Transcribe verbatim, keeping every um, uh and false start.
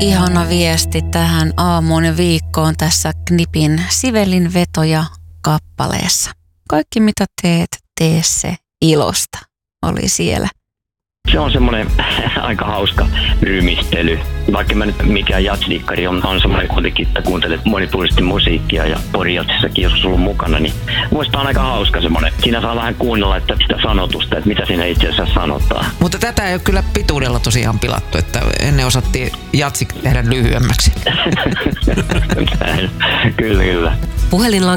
Ihana viesti tähän aamuun ja viikkoon tässä Knipin Sivelin vetoja kappaleessa. Kaikki mitä teet, tee se ilosta, oli siellä. Se on semmoinen aika hauska rymistely. Vaikka mä nyt mikään jatsdikkari on, on semmoinen kuitenkin, että kuuntelet monipuolisesti musiikkia ja porijatsissakin jos sulla on mukana, niin muista on aika hauska semmoinen. Siinä saa vähän kuunnella että sitä sanotusta, että mitä siinä itse asiassa sanotaan. Mutta tätä ei ole kyllä pituudella tosiaan pilattu, että ennen osattiin jatsi tehdä lyhyemmäksi. Kyllä, kyllä. Puhelinlanka